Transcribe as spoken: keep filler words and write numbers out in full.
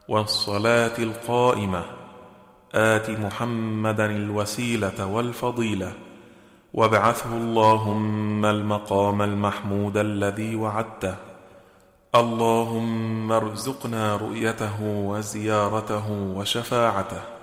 والصلاة القائمة آت محمدا الوسيلة والفضيلة وابعثه اللهم المقام المحمود الذي وعدته. اللهم ارزقنا رؤيته وزيارته وشفاعته.